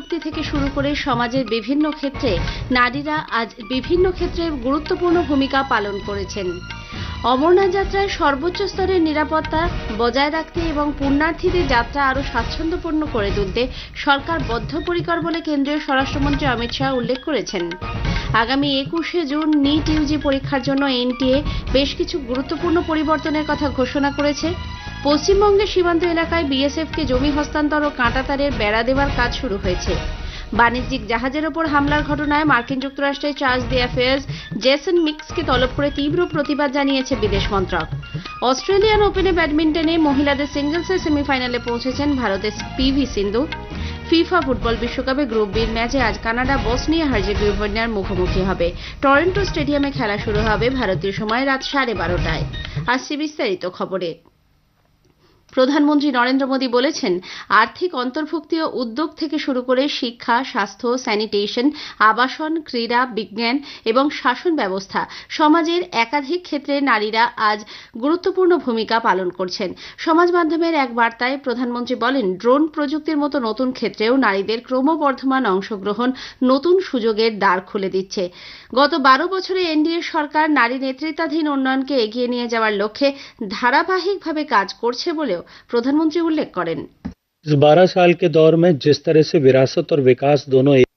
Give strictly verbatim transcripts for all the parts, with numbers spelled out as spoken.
প্রযুক্তি থেকে শুরু করে সমাজের বিভিন্ন ক্ষেত্রে নারীরা আজ বিভিন্ন ক্ষেত্রে গুরুত্বপূর্ণ ভূমিকা পালন করেছেন। অমরনাথ যাত্রায় সর্বোচ্চ স্তরের নিরাপত্তা বজায় রাখতে এবং পুণ্যার্থীদের যাত্রা আরও স্বাচ্ছন্দ্যপূর্ণ করে তুলতে সরকার বদ্ধপরিকর বলে কেন্দ্রীয় স্বরাষ্ট্রমন্ত্রী অমিত শাহ উল্লেখ করেছেন। আগামী একুশে জুন নিট ইউজি পরীক্ষার জন্য এনটিএ বেশ কিছু গুরুত্বপূর্ণ পরিবর্তনের কথা ঘোষণা করেছে। পশ্চিমবঙ্গের সীমান্ত এলাকায় বিএসএফকে জমি হস্তান্তর ও কাঁটাতারের বেড়া দেওয়ার কাজ শুরু হয়েছে। বাণিজ্যিক জাহাজের ওপর হামলার ঘটনায় মার্কিন যুক্তরাষ্ট্রের চার্জ দি অ্যাফেয়ার্স জেসন মিক্সকে তলব করে তীব্র প্রতিবাদ জানিয়েছে বিদেশ মন্ত্রক। অস্ট্রেলিয়ান ওপেনে ব্যাডমিন্টনে মহিলাদের সিঙ্গলসের সেমিফাইনালে পৌঁছেছেন ভারতের পিভি সিন্ধু। ফিফা ফুটবল বিশ্বকাপে গ্রুপ বির ম্যাচে আজ কানাডা বসনিয়া হার্জেগোভিনার মুখোমুখি হবে। টরন্টো স্টেডিয়ামে খেলা শুরু হবে ভারতীয় সময় রাত সাড়ে বারোটায়। আসছে বিস্তারিত খবরে। প্রধানমন্ত্রী নরেন্দ্র মোদী বলেছেন, আর্থিক অন্তর্ভুক্তি ও উদ্যোগ থেকে শুরু করে শিক্ষা, স্বাস্থ্য, স্যানিটেশন, আবাসন, ক্রীড়া, বিজ্ঞান এবং শাসন ব্যবস্থা সমাজের একাধিক ক্ষেত্রে নারীরা আজ গুরুত্বপূর্ণ ভূমিকা পালন করছেন। সমাজ মাধ্যমের এক বার্তায় প্রধানমন্ত্রী বলেন, ড্রোন প্রযুক্তির মতো নতুন ক্ষেত্রেও নারীদের ক্রমবর্ধমান অংশগ্রহণ নতুন সুযোগের দ্বার খুলে দিচ্ছে। গত বারো বছরে এনডিএ সরকার নারী নেতৃত্বাধীন উন্নয়নকে এগিয়ে নিয়ে যাওয়ার লক্ষ্যে ধারাবাহিকভাবে কাজ করছে বলেও প্রধানমন্ত্রী उल्लेख करें। इस बारह साल के दौर में जिस तरह से विरासत और विकास दोनों एक...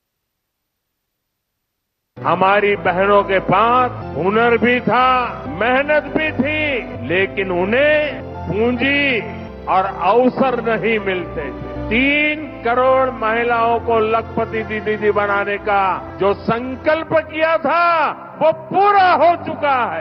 हमारी बहनों के पास हुनर भी था, मेहनत भी थी, लेकिन उन्हें पूंजी और अवसर नहीं मिलते थे। तीन करोड़ महिलाओं को लखपति दीदी बनाने का जो संकल्प किया था वो पूरा हो चुका है।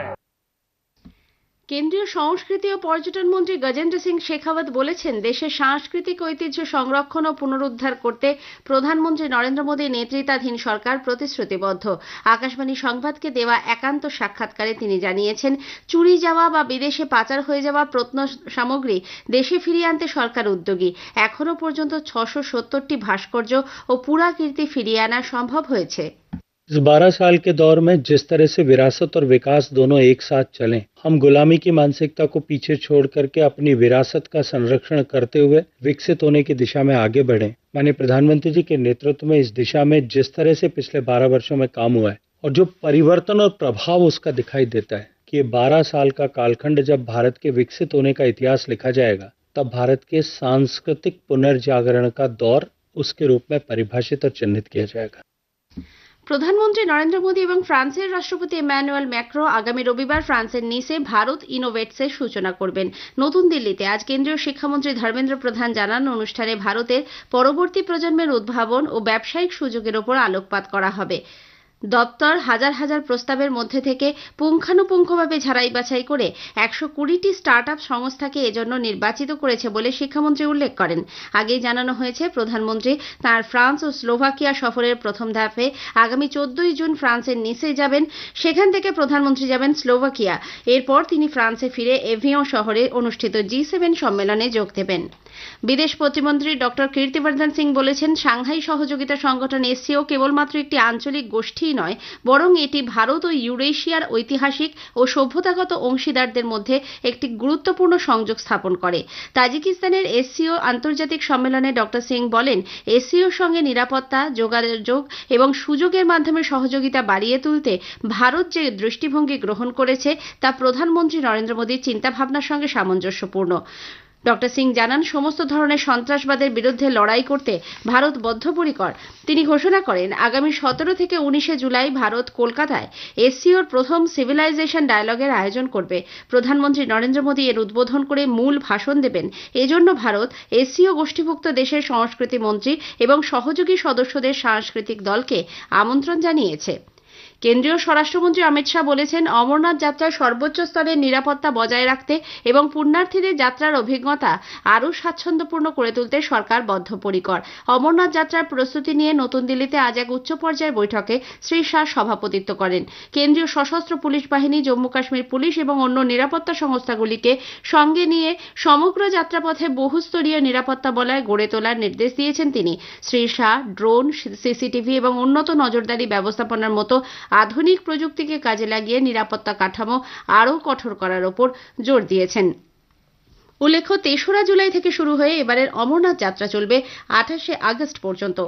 কেন্দ্রীয় সংস্কৃতি ও পর্যটন মন্ত্রী গজেন্দ্র সিং শেখাওয়াত বলেছেন, দেশের সাংস্কৃতিক ঐতিহ্য সংরক্ষণ ও পুনরুদ্ধার করতে প্রধানমন্ত্রী নরেন্দ্র মোদীর নেতৃত্বাধীন সরকার প্রতিশ্রুতিবদ্ধ। আকাশবাণী সংবাদকে দেওয়া একান্ত সাক্ষাৎকারে তিনি জানিয়েছেন, চুরি যাওয়া বা বিদেশে পাচার হয়ে যাওয়া প্রত্ন সামগ্রী দেশে ফিরিয়ে আনতে সরকার উদ্যোগী। এখনো পর্যন্ত ছশো সত্তরটি ভাস্কর্য ও পুরাকীর্তি ফিরিয়ে আনা সম্ভব হয়েছে। इस बारह साल के दौर में जिस तरह से विरासत और विकास दोनों एक साथ चलें, हम गुलामी की मानसिकता को पीछे छोड़ करके अपनी विरासत का संरक्षण करते हुए विकसित होने की दिशा में आगे बढ़ें। माननीय प्रधानमंत्री जी के नेतृत्व में इस दिशा में जिस तरह से पिछले बारह वर्षों में काम हुआ है और जो परिवर्तन और प्रभाव उसका दिखाई देता है कि ये बारह साल का कालखंड जब भारत के विकसित होने का इतिहास लिखा जाएगा, तब भारत के सांस्कृतिक पुनर्जागरण का दौर उसके रूप में परिभाषित और चिन्हित किया जाएगा। প্রধানমন্ত্রী নরেন্দ্র মোদী এবং ফ্রান্সের রাষ্ট্রপতি ইম্যানুয়েল ম্যাক্রো আগামী রবিবার ফ্রান্সের নিসে ভারত ইনোভেটসের সূচনা করবেন। নতুন দিল্লিতে আজ কেন্দ্রীয় শিক্ষামন্ত্রী ধর্মেন্দ্র প্রধান জানান, অনুষ্ঠানে ভারতের পরবর্তী প্রজন্মের উদ্ভাবন ও ব্যবসায়িক সুযোগের ওপর আলোকপাত করা হবে। দপ্তর হাজার হাজার প্রস্তাবের মধ্যে থেকে পুঙ্খানুপুঙ্খভাবে ঝাড়াই বাছাই করে একশো কুড়িটি স্টার্ট আপ সংস্থাকে এজন্য নির্বাচিত করেছে বলে শিক্ষামন্ত্রী উল্লেখ করেন। আগেই জানানো হয়েছে, প্রধানমন্ত্রী তাঁর ফ্রান্স ও স্লোভাকিয়া সফরের প্রথম ধাপে আগামী চোদ্দই জুন ফ্রান্সের নিসে যাবেন। সেখান থেকে প্রধানমন্ত্রী যাবেন স্লোভাকিয়া। এরপর তিনি ফ্রান্সে ফিরে এভিয়ন শহরে অনুষ্ঠিত জি সেভেন সম্মেলনে যোগ দেবেন। বিদেশ প্রতিমন্ত্রী ডক্টর কীর্তিবর্ধন সিং বলেছেন, সাংহাই সহযোগিতা সংগঠন এসসিও কেবলমাত্র একটি আঞ্চলিক গোষ্ঠী নয়, বরং এটি ভারত ও ইউরেশিয়ার ঐতিহাসিক ও সভ্যতাগত অংশীদারদের মধ্যে একটি গুরুত্বপূর্ণ সংযোগ স্থাপন করে। তাজিকিস্তানের এসসিও আন্তর্জাতিক সম্মেলনে ডক্টর সিং বলেন, এসসিওর সঙ্গে নিরাপত্তা, যোগাযোগ এবং সুযোগের মাধ্যমে সহযোগিতা বাড়িয়ে তুলতে ভারত যে দৃষ্টিভঙ্গি গ্রহণ করেছে তা প্রধানমন্ত্রী নরেন্দ্র মোদীর চিন্তাভাবনার সঙ্গে সামঞ্জস্যপূর্ণ। ডক্টর সিং জানান, সমস্ত ধরনের সন্ত্রাসবাদের বিরুদ্ধে লড়াই করতে ভারত বদ্ধপরিকর। তিনি ঘোষণা করেন, আগামী সতেরো থেকে উনিশে জুলাই ভারত কলকাতায় এসসিওর প্রথম সিভিলাইজেশন ডায়ালগের আয়োজন করবে। প্রধানমন্ত্রী নরেন্দ্র মোদী এর উদ্বোধন করে মূল ভাষণ দেবেন। এজন্য ভারত এসসিও গোষ্ঠীভুক্ত দেশের সংস্কৃতি মন্ত্রী এবং সহযোগী সদস্যদের সাংস্কৃতিক দলকে আমন্ত্রণ জানিয়েছে। কেন্দ্রীয় স্বরাষ্ট্রমন্ত্রী অমিত শাহ বলেছেন, অমরনাথ যাত্রার সর্বোচ্চ স্তরের নিরাপত্তা বজায় রাখতে এবং পুণ্যার্থীদের যাত্রার অভিজ্ঞতা আরও স্বাচ্ছন্দ্যপূর্ণ করে তুলতে সরকার বদ্ধপরিকর। অমরনাথ যাত্রার প্রস্তুতি নিয়ে নতুন দিল্লিতে আজ এক উচ্চ পর্যায়ের বৈঠকে শ্রী শাহ সভাপতিত্ব করেন। কেন্দ্রীয় সশস্ত্র পুলিশ বাহিনী, জম্মু কাশ্মীর পুলিশ এবং অন্য নিরাপত্তা সংস্থাগুলিকে সঙ্গে নিয়ে সমগ্র যাত্রাপথে বহুস্তরীয় নিরাপত্তা বলয় গড়ে তোলার নির্দেশ দিয়েছেন তিনি। শ্রী শাহ ড্রোন, সিসিটিভি এবং উন্নত নজরদারি ব্যবস্থাপনার মতো আধুনিক প্রযুক্তিকে কাজে লাগিয়ে নিরাপত্তা কাঠামো আরও কঠোর করার ওপর জোর দিয়েছেন। উল্লেখ্য, তেসরা জুলাই থেকে শুরু হয়ে এবারের অমরনাথ যাত্রা চলবে আঠাশে আগস্ট পর্যন্ত।